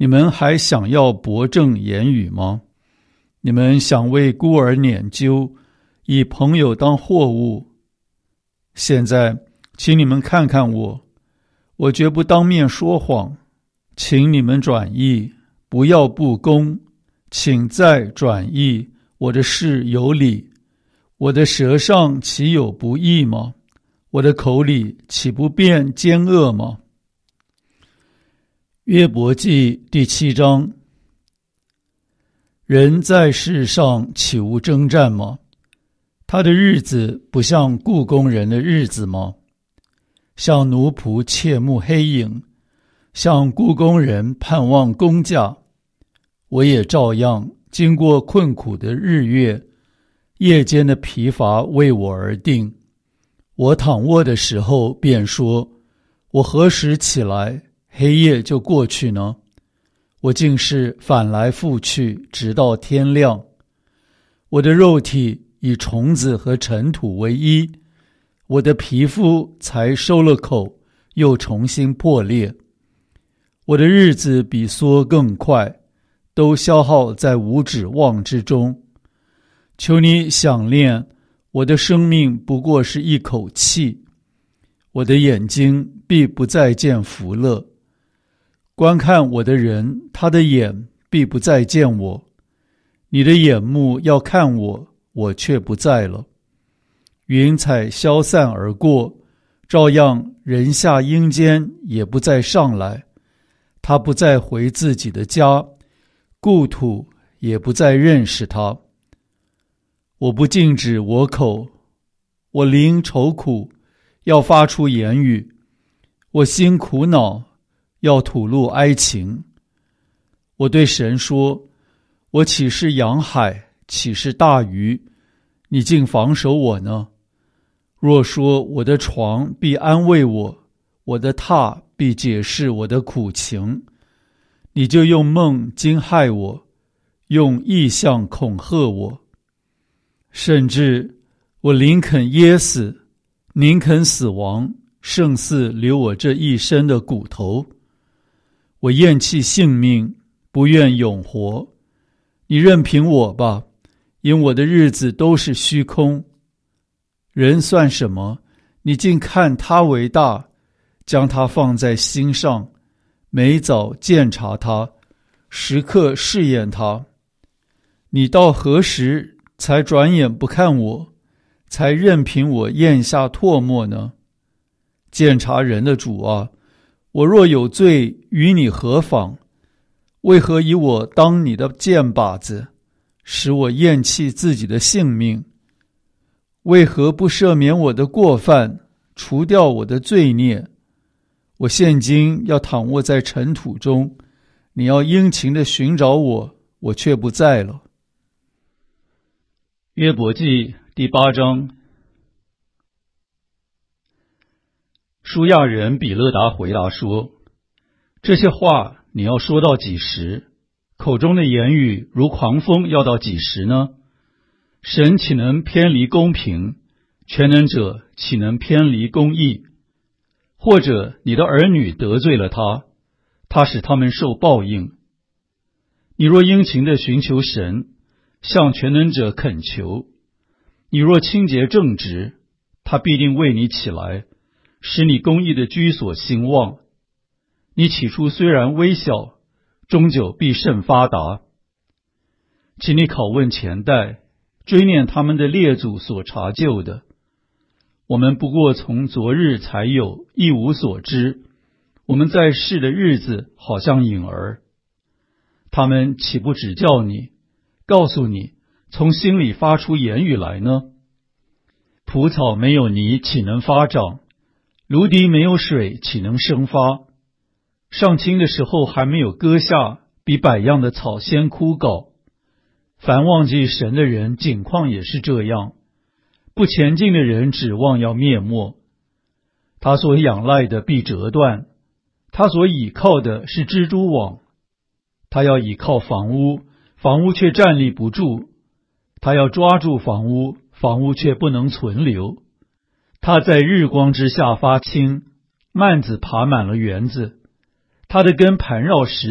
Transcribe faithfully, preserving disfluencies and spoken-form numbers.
你们还想要驳正言语吗？你们想为孤儿拈阄，以朋友当货物。现在，请你们看看我，我绝不当面说谎，请你们转意，不要不公，请再转意，我的事有理，我的舌上岂有不义吗？我的口里岂不辩奸恶吗？约伯记第七章。人在世上岂无征战吗？他的日子不像雇工人的日子吗？像奴仆切慕黑影，像雇工人盼望工价。我也照样经过困苦的日月，夜间的疲乏为我而定。我躺卧的时候便说，我何时起来，黑夜就过去呢？我竟是反来覆去，直到天亮。我的肉体以虫子和尘土为衣，我的皮肤才收了口，又重新破裂。我的日子比梭更快，都消耗在无指望之中。求你想念，我的生命不过是一口气，我的眼睛必不再见福乐。观看我的人，他的眼必不再见我。你的眼目要看我，我却不在了。云彩消散而过，照样人下阴间也不再上来。他不再回自己的家，故土也不再认识他。我不禁止我口，我灵愁苦，要发出言语。我心苦恼，要吐露哀情。我对神说，我岂是洋海，岂是大鱼，你竟防守我呢？若说我的床必安慰我，我的榻必解释我的苦情，你就用梦惊骇我，用异象恐吓我。甚至我宁肯噎死，宁肯死亡，胜似留我这一身的骨头。我厌弃性命，不愿永活。你任凭我吧，因我的日子都是虚空。人算什么？你竟看他为大，将他放在心上，每早鉴察他，时刻试验他。你到何时才转眼不看我，才任凭我咽下唾沫呢？鉴察人的主啊，我若有罪，与你何妨？为何以我当你的箭靶子，使我厌弃自己的性命？为何不赦免我的过犯，除掉我的罪孽？我现今要躺卧在尘土中，你要殷勤地寻找我，我却不在了。约伯记第八章。书亚人比勒达回答说，这些话你要说到几时？口中的言语如狂风，要到几时呢？神岂能偏离公平？全能者岂能偏离公义？或者你的儿女得罪了他，他使他们受报应。你若殷勤地寻求神，向全能者恳求，你若清洁正直，他必定为你起来，使你公义的居所兴旺。你起初虽然微小，终究必甚发达。请你拷问前代，追念他们的列祖所查究的。我们不过从昨日才有，一无所知。我们在世的日子好像影儿。他们岂不指教你，告诉你，从心里发出言语来呢？蒲草没有泥，岂能发长？芦荻没有水，岂能生发？上青的时候还没有割下，比百样的草先枯槁。凡忘记神的人，景况也是这样。不前进的人指望要灭没。他所仰赖的必折断，他所倚靠的是蜘蛛网。他要倚靠房屋，房屋却站立不住；他要抓住房屋，房屋却不能存留。他在日光之下发青，蔓子爬满了园子，他的根盘绕石